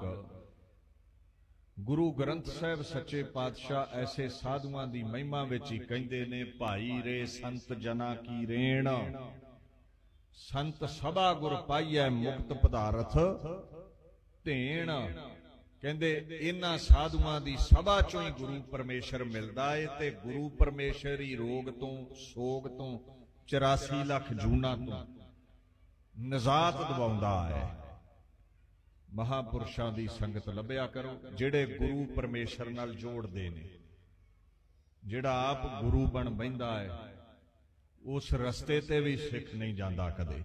ਗੁਰੂ ਗ੍ਰੰਥ ਸਾਹਿਬ ਸੱਚੇ ਪਾਤਸ਼ਾਹ ਐਸੇ ਸਾਧੂਆਂ ਦੀ ਮਹਿਮਾ ਵਿੱਚ ਹੀ ਕਹਿੰਦੇ ਨੇ, ਭਾਈ ਰੇ ਸੰਤ ਜਨਾ ਕੀ ਰੇਣ, ਸੰਤ ਸਭਾ ਗੁਰ ਪਾਈਐ ਮੁਕਤ ਪਦਾਰਥ ਧੇਣ। ਕਹਿੰਦੇ ਇਹਨਾਂ ਸਾਧੂਆਂ ਦੀ ਸਭਾ ਚੋਂ ਹੀ ਗੁਰੂ ਪਰਮੇਸ਼ਰ ਮਿਲਦਾ ਏ, ਤੇ ਗੁਰੂ ਪਰਮੇਸ਼ਰ ਹੀ ਰੋਗ ਤੋਂ, ਸੋਗ ਤੋਂ, ਚੁਰਾਸੀ ਲੱਖ ਜੂਨਾਂ ਤੋਂ ਨਜ਼ਾਤ ਦਿਵਾਉਂਦਾ ਹੈ। ਮਹਾਪੁਰਸ਼ਾਂ ਦੀ ਸੰਗਤ ਲੱਭਿਆ ਕਰੋ, ਜਿਹੜੇ ਗੁਰੂ ਪਰਮੇਸ਼ਰ ਨਾਲ ਜੋੜਦੇ ਨੇ। ਜਿਹੜਾ ਆਪ ਗੁਰੂ ਬਣ ਬੈਂਦਾ ਹੈ, ਉਸ ਰਸਤੇ ਤੇ ਵੀ ਸਿੱਖ ਨਹੀਂ ਜਾਂਦਾ ਕਦੇ।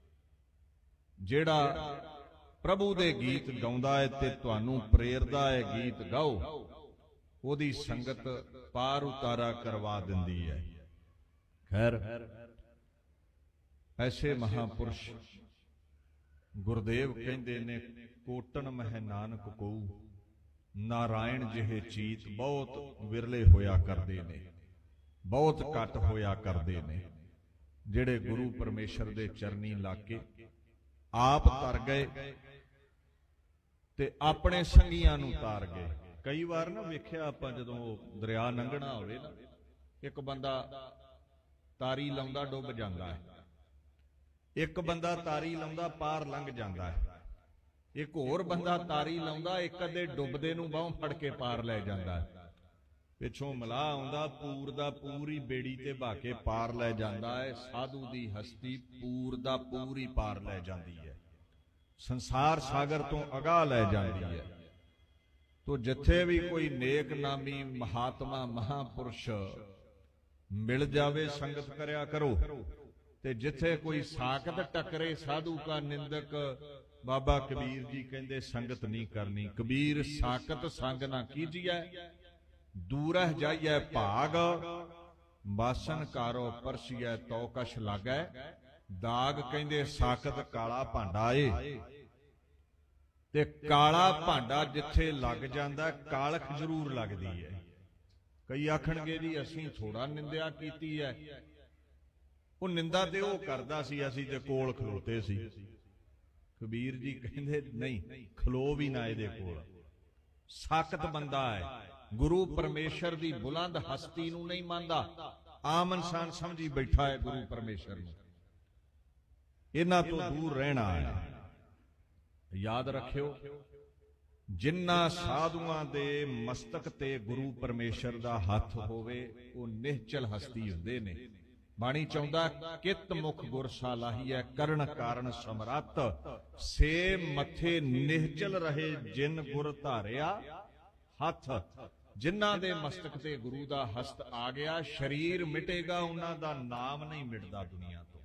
ਜਿਹੜਾ ਪ੍ਰਭੂ ਦੇ ਗੀਤ ਗਾਉਂਦਾ ਹੈ ਤੇ ਤੁਹਾਨੂੰ ਪ੍ਰੇਰਦਾ ਹੈ ਗੀਤ ਗਾਓ, ਉਹਦੀ ਸੰਗਤ ਪਾਰ ਉਤਾਰਾ ਕਰਵਾ ਦਿੰਦੀ ਹੈ। ਖੈਰ, ਐਸੇ ਮਹਾਪੁਰਸ਼ ਗੁਰਦੇਵ ਕਹਿੰਦੇ ਨੇ, ਕੋਟਨ ਮਹਿ ਨਾਨਕ ਕਉ, ਨਾਰਾਇਣ ਜਿਹੇ ਚੀਤ ਬਹੁਤ ਵਿਰਲੇ ਹੋਇਆ ਕਰਦੇ ਨੇ, ਬਹੁਤ ਘੱਟ ਹੋਇਆ ਕਰਦੇ ਨੇ। ਜਿਹੜੇ ਗੁਰੂ ਪਰਮੇਸ਼ਰ ਦੇ ਚਰਨੀ ਲੱਗ ਕੇ ਆਪ ਤਰ ਗਏ ਤੇ ਆਪਣੇ ਸੰਗੀਆਂ ਨੂੰ ਤਾਰ ਗਏ। ਕਈ ਵਾਰ ਨਾ ਵੇਖਿਆ ਆਪਾਂ, ਜਦੋਂ ਦਰਿਆ ਲੰਘਣਾ ਹੋਵੇ ਨਾ, ਇੱਕ ਬੰਦਾ ਤਾਰੀ ਲਾਉਂਦਾ ਡੁੱਬ ਜਾਂਦਾ ਹੈ, ਇੱਕ ਬੰਦਾ ਤਾਰੀ ਲਾਉਂਦਾ ਪਾਰ ਲੰਘ ਜਾਂਦਾ ਹੈ, ਇੱਕ ਹੋਰ ਬੰਦਾ ਤਾਰੀ ਲਾਉਂਦਾ ਇੱਕ ਅੱਧੇ ਡੁੱਬਦੇ ਨੂੰ ਬਾਹੋਂ ਫੜ ਕੇ ਪਾਰ ਲੈ ਜਾਂਦਾ ਹੈ। ਪਿੱਛੋਂ ਮਲਾਹ ਆਉਂਦਾ, ਪੂਰ ਦਾ ਪੂਰ ਹੀ ਬੇੜੀ ਤੇ ਬਾ ਕੇ ਪਾਰ ਲੈ ਜਾਂਦਾ ਹੈ। ਸਾਧੂ ਦੀ ਹਸਤੀ ਪੂਰ ਦਾ ਪੂਰ ਹੀ ਪਾਰ ਲੈ ਜਾਂਦੀ ਹੈ, ਸੰਸਾਰ ਸਾਗਰ ਤੋਂ ਅਗਾਹ ਲੈ ਜਾਂਦੀ ਹੈ। ਤੋ ਜਿੱਥੇ ਵੀ ਕੋਈ ਨੇਕ ਨਾਮੀ ਮਹਾਤਮਾ ਮਹਾਪੁਰਸ਼ ਮਿਲ ਜਾਵੇ ਸੰਗਤ ਕਰਿਆ ਕਰੋ, ਤੇ ਜਿੱਥੇ ਕੋਈ ਸਾਕਤ ਟਕਰੇ ਸਾਧੂ ਕਾ ਨਿੰਦਕ, ਬਾਬਾ ਕਬੀਰ ਜੀ ਕਹਿੰਦੇ ਸੰਗਤ ਨਹੀਂ ਕਰਨੀ। ਕਬੀਰ ਸਾਕਤ ਸੰਗ ਨਾ ਕੀਜੀਐ, ਦੂਰਹਿ ਜਾਈਐ ਭਾਗ, ਬਾਸਨ ਕਾਰੋ ਪਰਸੀਐ ਤਉ ਕਛ ਲਾਗੈ। ਦਾਗ ਕਹਿੰਦੇ ਸਾਕਤ ਕਾਲਾ ਭਾਂਡਾ ਏ, ਤੇ ਕਾਲਾ ਭਾਂਡਾ ਜਿੱਥੇ ਲੱਗ ਜਾਂਦਾ ਕਾਲਖ ਜ਼ਰੂਰ ਲੱਗਦੀ ਹੈ। ਕਈ ਆਖਣਗੇ ਜੀ ਅਸੀਂ ਥੋੜਾ ਨਿੰਦਿਆ ਕੀਤੀ ਹੈ, ਉਹ ਨਿੰਦਾ ਤੇ ਉਹ ਕਰਦਾ ਸੀ, ਅਸੀਂ ਤੇ ਕੋਲ ਖਲੋਤੇ ਸੀ। ਕਬੀਰ ਜੀ ਕਹਿੰਦੇ ਨਹੀਂ, ਖਲੋ ਵੀ ਨਾ ਇਹਦੇ ਕੋਲ। ਸਾਕਤ ਬੰਦਾ ਹੈ, ਗੁਰੂ ਪਰਮੇਸ਼ਰ ਦੀ ਬੁਲੰਦ ਹਸਤੀ ਨੂੰ ਨਹੀਂ ਮੰਨਦਾ, ਆਮ ਇਨਸਾਨ ਸਮਝੀ ਬੈਠਾ ਹੈ ਗੁਰੂ ਪਰਮੇਸ਼ਰ ਨੂੰ। ਇਹਨਾਂ ਤੋਂ ਦੂਰ ਰਹਿਣਾ ਹੈ। ਯਾਦ ਰੱਖਿਓ, ਜਿਨ੍ਹਾਂ ਸਾਧੂਆਂ ਦੇ ਮਸਤਕ ਤੇ ਗੁਰੂ ਪਰਮੇਸ਼ਰ ਦਾ ਹੱਥ ਹੋਵੇ ਉਹ ਨਿਹਚਲ ਹਸਤੀ ਹੁੰਦੇ ਨੇ। ਬਾਣੀ ਚਾਹੁੰਦਾ ਕਿਤ ਮੁਖ ਗੁਰ ਸਾਲਾਹੀਐ, ਕਰਨ ਕਾਰਨ ਸਮਰੱਥ, ਸੇ ਮੱਥੇ ਨਿਹਚਲ ਰਹੇ ਜਿਨ ਗੁਰ ਧਾਰਿਆ ਹੱਥ। ਜਿਨ੍ਹਾਂ ਦੇ ਮਸਤਕ ਤੇ ਗੁਰੂ ਦਾ ਹਸਤ ਆ ਗਿਆ, ਸਰੀਰ ਮਿਟੇਗਾ, ਉਹਨਾਂ ਦਾ ਨਾਮ ਨਹੀਂ ਮਿਟਦਾ ਦੁਨੀਆ ਤੋਂ।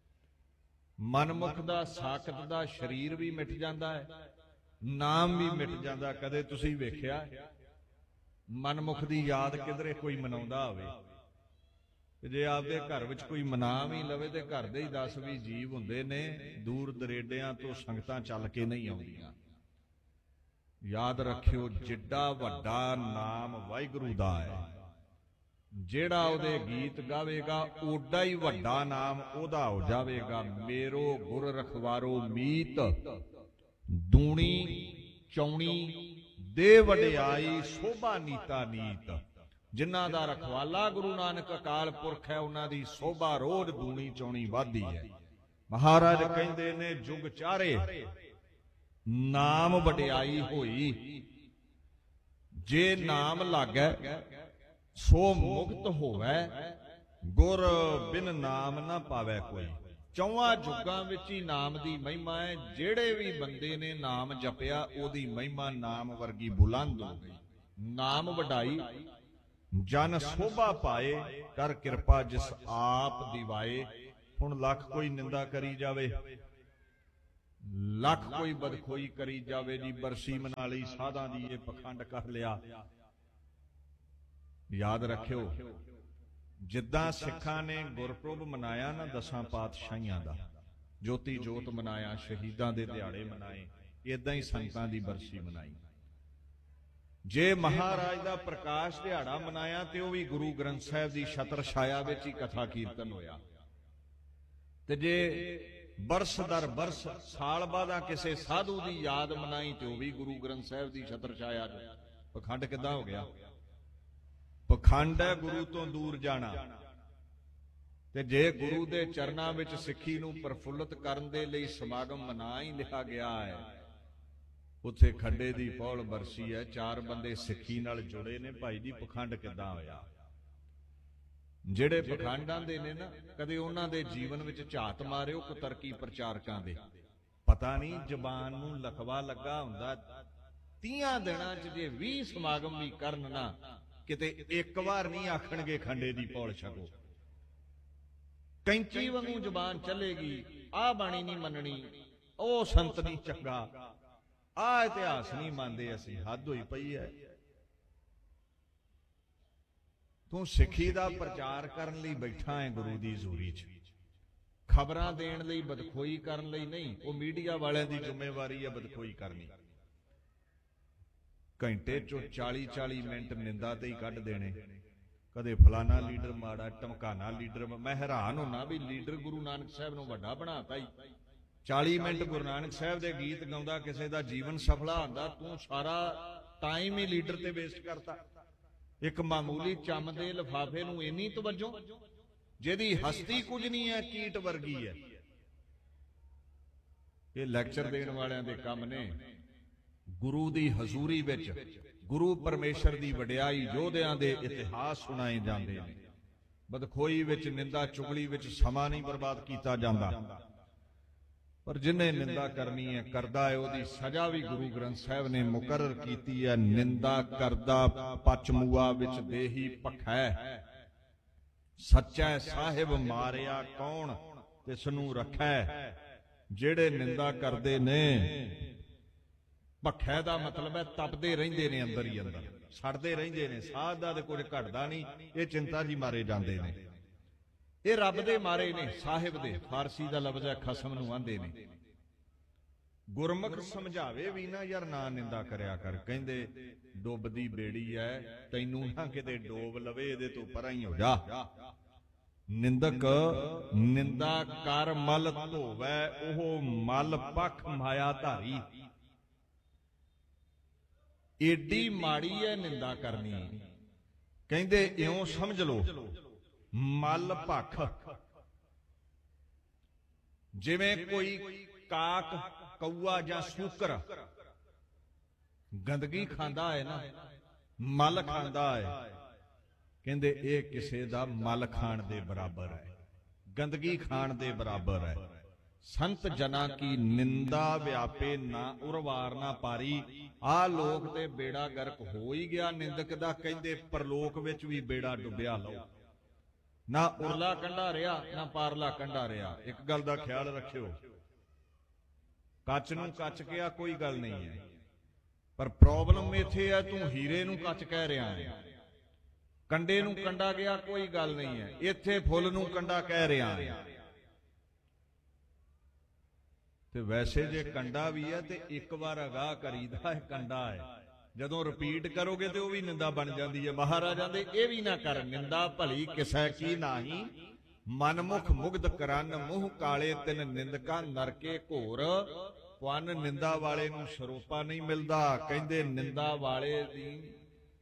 ਮਨਮੁਖ ਦਾ ਸਾਕਤ ਦਾ ਸਰੀਰ ਵੀ ਮਿਟ ਜਾਂਦਾ ਹੈ, ਨਾਮ ਵੀ ਮਿਟ ਜਾਂਦਾ। ਕਦੇ ਤੁਸੀਂ ਵੇਖਿਆ ਮਨਮੁਖ ਦੀ ਯਾਦ ਕਿਧਰੇ ਕੋਈ ਮਨਾਉਂਦਾ ਹੋਵੇ? ਜੇ ਆਪਦੇ ਘਰ ਵਿੱਚ ਕੋਈ ਮਨਾ ਵੀ ਲਵੇ ਤੇ ਘਰ ਦੇ ਹੀ ਦਸ ਵੀ ਜੀਵ ਹੁੰਦੇ ਨੇ, ਦੂਰ ਦਰੇਡਿਆਂ ਤੋਂ ਸੰਗਤਾਂ ਚੱਲ ਕੇ ਨਹੀਂ ਆਉਂਦੀਆਂ। ਯਾਦ ਰੱਖਿਓ, ਜਿੱਡਾ ਵੱਡਾ ਨਾਮ ਵਾਹਿਗੁਰੂ ਦਾ ਹੈ, ਜਿਹੜਾ ਉਹਦੇ ਗੀਤ ਗਾਵੇਗਾ ਓਡਾ ਹੀ ਵੱਡਾ ਨਾਮ ਉਹਦਾ ਹੋ ਜਾਵੇਗਾ। ਮੇਰੋ ਗੁਰ ਰਖਵਾਰੋ ਮੀਤ, ਦੂਣੀ ਚੌਣੀ ਦੇ ਵਡਿਆਈ, ਸੋਭਾ ਨੀਤਾ ਨੀਤ। ਜਿਨ੍ਹਾਂ ਦਾ ਰਖਵਾਲਾ ਗੁਰੂ ਨਾਨਕ ਅਕਾਲ ਪੁਰਖ ਹੈ, ਉਹਨਾਂ ਦੀ ਸੋਭਾ ਰੋਜ਼ ਦੂਣੀ ਚੌਣੀ ਵੱਧਦੀ ਹੈ। ਮਹਾਰਾਜ ਕਹਿੰਦੇ ਨੇ, ਜੁਗ ਚਾਰੇ ਨਾਮ ਵਡਿਆਈ ਹੋਈ, ਜੇ ਨਾਮ ਲਾਗੈ ਸੋ ਮੁਕਤ ਹੋਵੈ, ਗੁਰ ਬਿਨ ਨਾਮ ਨਾ ਪਾਵੈ ਕੋਈ। ਚੌਹਾਂ ਜੁਗਾਂ ਵਿੱਚ ਹੀ ਨਾਮ ਦੀ ਮਹਿਮਾ ਹੈ। ਜਿਹੜੇ ਵੀ ਬੰਦੇ ਨੇ ਨਾਮ ਜਪਿਆ ਉਹਦੀ ਮਹਿਮਾ ਨਾਮ ਵਰਗੀ ਬੁਲੰਦ ਹੋ ਗਈ। ਨਾਮ ਵਡਾਈ ਜਨ ਸੋਭਾ ਪਾਏ, ਕਰ ਕਿਰਪਾ ਜਿਸ ਆਪ ਦਿਵਾਏ। ਹੁਣ ਲੱਖ ਕੋਈ ਨਿੰਦਾ ਕਰੀ ਜਾਵੇ, ਲੱਖ ਕੋਈ ਬਦਖੋਈ ਕਰੀ ਜਾਵੇ, ਜੀ ਬਰਸੀ ਮਨਾ ਲਈ, ਸਾਧਾਂ ਦੀ ਇਹ ਪਖੰਡ ਕਰ ਲਿਆ। ਯਾਦ ਰੱਖਿਓ, ਜਿੱਦਾਂ ਸਿੱਖਾਂ ਨੇ ਗੁਰਪੁਰਬ ਮਨਾਇਆ ਨਾ ਦਸਾਂ ਪਾਤਸ਼ਾਹੀਆਂ ਦਾ, ਜੋਤੀ ਜੋਤ ਮਨਾਇਆ, ਸ਼ਹੀਦਾਂ ਦੇ ਦਿਹਾੜੇ ਮਨਾਏ, ਇਦਾਂ ਹੀ ਸੰਗਤਾਂ ਦੀ ਬਰਸੀ ਮਨਾਈ। ਜੇ ਮਹਾਰਾਜ ਦਾ ਪ੍ਰਕਾਸ਼ ਦਿਹਾੜਾ ਮਨਾਇਆ ਤੇ ਉਹ ਵੀ ਗੁਰੂ ਗ੍ਰੰਥ ਸਾਹਿਬ ਦੀ ਛਤਰ ਛਾਇਆ ਵਿੱਚ ਹੀ ਕਥਾ ਕੀਰਤਨ ਹੋਇਆ। ਤੇ ਜੇ ਬਰਸ ਦਰ ਬਰਸ ਸਾਲ ਬਾਅਦ ਕਿਸੇ ਸਾਧੂ ਦੀ ਯਾਦ ਮਨਾਈ ਤੇ ਉਹ ਵੀ ਗੁਰੂ ਗ੍ਰੰਥ ਸਾਹਿਬ ਦੀ ਛਤਰ ਛਾਇਆ। ਪਖੰਡ ਕਿੱਦਾਂ ਹੋ ਗਿਆ? ਪਖੰਡ ਹੈ ਗੁਰੂ ਤੋਂ ਦੂਰ ਜਾਣਾ। ਤੇ ਜੇ ਗੁਰੂ ਦੇ ਚਰਨਾਂ ਵਿੱਚ ਸਿੱਖੀ ਨੂੰ ਪ੍ਰਫੁੱਲਤ ਕਰਨ ਦੇ ਲਈ ਸਮਾਗਮ ਮਨਾ ਹੀ ਲਿਆ ਗਿਆ ਹੈ, ਉੱਥੇ ਖੱਡੇ ਦੀ ਪੌਲ ਬਰਸੀ ਹੈ, ਚਾਰ ਬੰਦੇ ਸਿੱਖੀ ਨਾਲ ਜੁੜੇ ਨੇ, ਭਾਈ ਜੀ ਪਖੰਡ ਕਿੱਦਾਂ ਹੋਇਆ? ਜਿਹੜੇ ਪਖੰਡਾਂ ਦੇ ਨੇ ਨਾ, ਕਦੇ ਉਹਨਾਂ ਦੇ ਜੀਵਨ ਵਿੱਚ ਝਾਤ ਮਾਰਿਓ ਕੁਤਰਕੀ ਪ੍ਰਚਾਰਕਾਂ ਦੇ। ਪਤਾ ਨਹੀਂ ਜ਼ਬਾਨ ਨੂੰ ਲਖਵਾ ਲੱਗਾ ਹੁੰਦਾ। ਤੀਆਂ ਦਿਨਾਂ ਚ ਜੇ ਵੀਹ ਸਮਾਗਮ ਵੀ ਕਰਨ ਨਾ, ਕਿਤੇ ਇੱਕ ਵਾਰ ਨਹੀਂ ਆਖਣਗੇ ਖੰਡੇ ਦੀ ਪੌਲ ਛਕੋ। ਕੈਂਚੀ ਵਾਂਗੂ ਜ਼ਬਾਨ ਚੱਲੇਗੀ, ਆਹ ਬਾਣੀ ਨਹੀਂ ਮੰਨਣੀ, ਉਹ ਸੰਤ ਨਹੀਂ ਚੰਗਾ, ਆਹ ਇਤਿਹਾਸ ਨਹੀਂ ਮੰਨਦੇ ਅਸੀਂ। ਹੱਦ ਹੋਈ ਪਈ ਹੈ। ਤੂੰ ਸਿੱਖੀ ਦਾ ਪ੍ਰਚਾਰ ਕਰਨ ਲਈ ਬੈਠਾ ਹੈ ਗੁਰੂ ਦੀ ਹਜ਼ੂਰੀ 'ਚ, ਖਬਰਾਂ ਦੇਣ ਲਈ, ਬਦਖੋਈ ਕਰਨ ਲਈ ਨਹੀਂ। ਉਹ ਮੀਡੀਆ ਵਾਲਿਆਂ ਦੀ ਜ਼ਿੰਮੇਵਾਰੀ ਹੈ ਬਦਖੋਈ ਕਰਨੀ। ਘੰਟੇ ਚੋਂ ਚਾਲੀ ਚਾਲੀ ਮਿੰਟ ਨਿੰਦਾ ਤੇ ਹੀ ਕੱਢ ਦੇਣੇ। ਕਦੇ ਫਲਾਨਾ ਲੀਡਰ ਮਾੜਾ, ਟਮਕਾਨਾ ਲੀਡਰ। ਮੈਂ ਹੈਰਾਨ ਹੁੰਨਾ ਵੀ ਲੀਡਰ ਗੁਰੂ ਨਾਨਕ ਸਾਹਿਬ ਨੂੰ ਵੱਡਾ ਬਣਾਤਾ ਹੀ। ਚਾਲੀ ਮਿੰਟ ਗੁਰੂ ਨਾਨਕ ਸਾਹਿਬ ਦੇ ਗੀਤ ਗਾਉਂਦਾ, ਕਿਸੇ ਦਾ ਜੀਵਨ ਸਫਲਾ ਹੁੰਦਾ, ਤੂੰ ਸਾਰਾ ਟਾਈਮ ਹੀ ਲੀਡਰ ਤੇ ਵੇਸਟ ਕਰਤਾ। ਇੱਕ ਮਾਮੂਲੀ ਚੰਮ ਦੇ ਲਿਫਾਫੇ ਨੂੰ ਇੰਨੀ ਤਵੱਜੋ, ਜਿਹਦੀ ਹਸਤੀ ਕੁਝ ਨਹੀਂ ਹੈ, ਕੀਟ ਵਰਗੀ ਹੈ। ਇਹ ਲੈਕਚਰ ਦੇਣ ਵਾਲਿਆਂ ਦੇ ਕੰਮ ਨੇ। ਗੁਰੂ ਦੀ ਹਜ਼ੂਰੀ ਵਿੱਚ ਗੁਰੂ ਪਰਮੇਸ਼ਰ ਦੀ ਵਡਿਆਈ, ਯੋਧਿਆਂ ਦੇ ਇਤਿਹਾਸ ਸੁਣਾਏ ਜਾਂਦੇ ਨੇ। ਬਦਖੋਈ ਵਿੱਚ, ਨਿੰਦਾ ਚੁਗਲੀ ਵਿੱਚ ਸਮਾਂ ਨਹੀਂ ਬਰਬਾਦ ਕੀਤਾ ਜਾਂਦਾ। ਪਰ ਜਿਹਨੇ ਨਿੰਦਾ ਕਰਨੀ ਹੈ ਕਰਦਾ ਹੈ, ਉਹਦੀ ਸਜ਼ਾ ਵੀ ਗੁਰੂ ਗ੍ਰੰਥ ਸਾਹਿਬ ਨੇ ਮੁਕਰਰ ਕੀਤੀ ਹੈ। ਨਿੰਦਾ ਕਰਦਾ ਪਚਮੂਆ ਵਿੱਚ ਦੇਹੀ ਭਖੈ, ਸੱਚਾ ਸਾਹਿਬ ਮਾਰਿਆ ਕੌਣ ਤਿਸ ਨੂੰ ਰੱਖੈ। ਜਿਹੜੇ ਨਿੰਦਾ ਕਰਦੇ ਨੇ, ਭਖੈ ਦਾ ਮਤਲਬ ਹੈ ਤਪਦੇ ਰਹਿੰਦੇ ਨੇ, ਅੰਦਰ ਹੀ ਅੰਦਰ ਸੜਦੇ ਰਹਿੰਦੇ ਨੇ। ਸਾਧ ਦਾ ਤੇ ਕੁਝ ਘਟਦਾ ਨਹੀਂ, ਇਹ ਚਿੰਤਾ ਜੀ ਮਾਰੇ ਜਾਂਦੇ ਨੇ। ਇਹ ਰੱਬ ਦੇ ਮਾਰੇ ਨੇ, ਸਾਹਿਬ ਦੇ। ਫਾਰਸੀ ਦਾ ਲਫ਼ਜ਼ ਹੈ ਖਸਮ ਨੂੰ ਆਂਦੇ ਨੇ। ਗੁਰਮੁਖ ਸਮਝਾਵੇ ਵੀ ਨਾ, ਯਾਰ ਨਾ ਨਿੰਦਾ ਕਰਿਆ ਕਰ। ਕਹਿੰਦੇ ਡੁੱਬਦੀ ਬੇੜੀ ਐ, ਤੈਨੂੰ ਨਾ ਕਿਤੇ ਡੋਬ ਲਵੇ, ਇਹਦੇ ਤੋਂ ਪਰਾਂ ਹੀ ਹੋ ਜਾ। ਨਿੰਦਕ ਨਿੰਦਾ ਕਰ ਮਲ ਧੋਵੈ, ਉਹ ਮਲ ਪਖ ਮਾਇਆ ਧਾਰੀ। ਏਡੀ ਮਾੜੀ ਐ ਨਿੰਦਾ ਕਰਨੀ। ਕਹਿੰਦੇ ਇਉਂ ਸਮਝ ਲੋ, ਮਲ ਭਖ, ਜਿਵੇਂ ਕੋਈ ਕਾਕ, ਕਊਆ ਜਾਂ ਸੂਕਰ ਗੰਦਗੀ ਖਾਂਦਾ ਹੈ ਨਾ, ਮਲ ਖਾਂਦਾ ਹੈ। ਕਹਿੰਦੇ ਇਹ ਕਿਸੇ ਦਾ ਮਲ ਖਾਣ ਦੇ ਬਰਾਬਰ ਹੈ, ਗੰਦਗੀ ਖਾਣ ਦੇ ਬਰਾਬਰ ਹੈ। ਸੰਤ ਜਨਾ ਕੀ ਨਿੰਦਾ ਵਿਆਪੇ ਨਾ ਉਰਵਾਰ ਨਾ ਪਾਰੀ। ਆਹ ਲੋਕ ਤੇ ਬੇੜਾ ਗਰਕ ਹੋ ਹੀ ਗਿਆ ਨਿੰਦਕ ਦਾ। ਕਹਿੰਦੇ ਪਰਲੋਕ ਵਿੱਚ ਵੀ ਬੇੜਾ ਡੁੱਬਿਆ ਲਓ, ਨਾ ਉਰਲਾ ਕੰਢਾ ਰਿਹਾ ਨਾ ਪਾਰਲਾ ਕੰਢਾ ਰਿਹਾ। ਇੱਕ ਗੱਲ ਦਾ ਖਿਆਲ ਰੱਖਿਓ, ਕੱਚ ਨੂੰ ਕੱਚ ਕਿਹਾ ਕੋਈ ਗੱਲ ਨਹੀਂ ਹੈ, ਪਰ ਪ੍ਰੋਬਲਮ ਇੱਥੇ ਹੈ ਤੂੰ ਹੀਰੇ ਨੂੰ ਕੱਚ ਕਹਿ ਰਿਹਾ ਹੈ। ਕੰਡੇ ਨੂੰ ਕੰਡਾ ਗਿਆ ਕੋਈ ਗੱਲ ਨਹੀਂ ਹੈ, ਇੱਥੇ ਫੁੱਲ ਨੂੰ ਕੰਡਾ ਕਹਿ ਰਿਹਾ ਹੈ। ਤੇ ਵੈਸੇ ਜੇ ਕੰਡਾ ਵੀ ਹੈ ਤੇ ਇੱਕ ਵਾਰ ਅਗਾਹ ਕਰੀਦਾ ਹੈ ਕੰਡਾ ਹੈ, ਜਦੋਂ ਰਿਪੀਟ ਕਰੋਗੇ ਤੇ ਉਹ ਵੀ ਨਿੰਦਾ ਬਣ ਜਾਂਦੀ ਹੈ। ਮਹਾਰਾਜਾਂ ਦੇ ਇਹ ਵੀ ਨਾ ਕਰ, ਨਿੰਦਾ ਭਲੀ ਕਿਸੈ ਕੀ ਨਾਹੀ, ਮਨਮੁਖ ਮੁਗਧ ਕਰਨ ਮੂੰਹ ਕਾਲੇ ਤਿਨ ਨਿੰਦਕਾ ਨਰਕੇ ਘੋਰ। ਪਵਨ ਨਿੰਦਾ ਵਾਲੇ ਨੂੰ ਸਰੋਪਾ ਨਹੀਂ ਮਿਲਦਾ। ਕਹਿੰਦੇ ਨਿੰਦਾ ਵਾਲੇ ਦੀ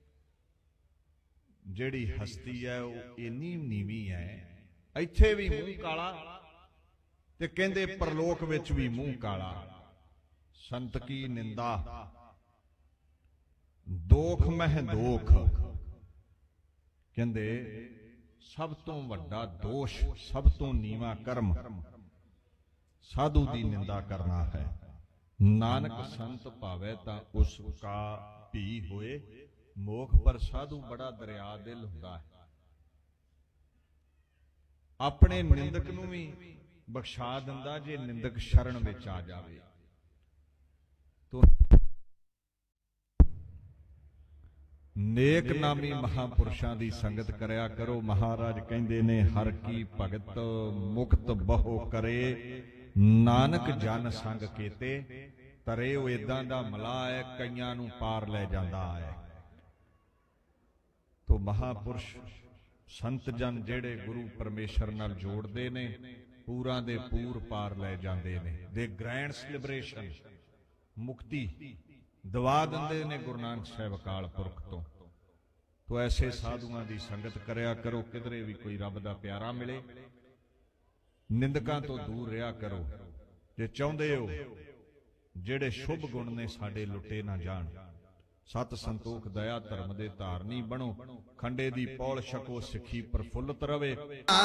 ਜਿਹੜੀ ਹਸਤੀ ਹੈ ਉਹ ਇੰਨੀ ਨੀਵੀਂ ਹੈ, ਇੱਥੇ ਵੀ ਮੂੰਹ ਕਾਲਾ ਤੇ ਕਹਿੰਦੇ ਪਰਲੋਕ ਵਿੱਚ ਵੀ ਮੂੰਹ ਕਾਲਾ। ਸੰਤ ਕੀ ਨਿੰਦਾ ਦੋਖ ਮਹਿ ਦੋਖ। ਕਹਿੰਦੇ ਸਭ ਤੋਂ ਵੱਡਾ ਦੋਸ਼, ਸਭ ਤੋਂ ਨੀਵਾਂ ਕਰਮ ਸਾਧੂ ਦੀ ਨਿੰਦਾ ਕਰਨਾ ਹੈ। ਨਾਨਕ ਸੰਤ ਭਾਵੇ ਤਾਂ ਉਸ ਕਾ ਭੀ ਹੋਏ ਮੋਖ। ਪਰ ਸਾਧੂ ਬੜਾ ਦਰਿਆ ਦਿਲ ਹੁੰਦਾ ਹੈ, ਆਪਣੇ ਨਿੰਦਕ ਨੂੰ ਵੀ ਬਖਸ਼ਾ ਦਿੰਦਾ ਜੇ ਨਿੰਦਕ ਸ਼ਰਨ ਵਿੱਚ ਆ ਜਾਵੇ। ਤੋ ਨੇਕ ਨਾਮੀ ਮਹਾਪੁਰਸ਼ਾਂ ਦੀ ਸੰਗਤ ਕਰਿਆ ਕਰੋ। ਮਹਾਰਾਜ ਕਹਿੰਦੇ ਨੇ ਹਰ ਕੀ ਭਗਤ ਮੁਕਤ ਬਹੁ ਕਰੇ, ਨਾਨਕ ਜਨ ਸੰਗ ਕੀਤੇ ਤਰੇ। ਉਹ ਇਦਾਂ ਦਾ ਮਲਾਹ ਹੈ, ਕਈਆਂ ਨੂੰ ਪਾਰ ਲੈ ਜਾਂਦਾ ਹੈ। ਤੋ ਮਹਾਪੁਰਸ਼ ਸੰਤ ਜਨ ਜਿਹੜੇ ਗੁਰੂ ਪਰਮੇਸ਼ਰ ਨਾਲ ਜੋੜਦੇ ਨੇ, ਪੂਰਾਂ ਦੇ ਪੂਰ ਪਾਰ ਲੈ ਜਾਂਦੇ ਨੇ। ਦੇ ਗ੍ਰੈਂਡਸ ਲਿਬਰੇਸ਼ਨ, ਮੁਕਤੀ ਦਵਾ ਦਿੰਦੇ ਨੇ ਗੁਰੂ ਨਾਨਕ ਸਾਹਿਬ ਅਕਾਲ ਪੁਰਖ ਤੋਂ। ਤੋ ਐਸੇ ਸਾਧੂਆਂ ਦੀ ਸੰਗਤ ਕਰਿਆ ਕਰੋ, ਕਿਧਰੇ ਵੀ ਕੋਈ ਰੱਬ ਦਾ ਪਿਆਰਾ ਮਿਲੇ। ਨਿੰਦਕਾਂ ਤੋਂ ਦੂਰ ਰਿਹਾ ਕਰੋ ਜੇ ਚਾਹੁੰਦੇ ਹੋ ਜਿਹੜੇ ਸ਼ੁਭ ਗੁਣ ਨੇ ਸਾਡੇ ਲੁੱਟੇ ਨਾ ਜਾਣ। ਸਤ ਸੰਤੋਖ ਦਇਆ ਧਰਮ ਦੇ ਧਾਰਨੀ ਬਣੋ, ਖੰਡੇ ਦੀ ਪੌਲ ਛਕੋ, ਸਿੱਖੀ ਪ੍ਰਫੁੱਲਤ ਰਵੇ।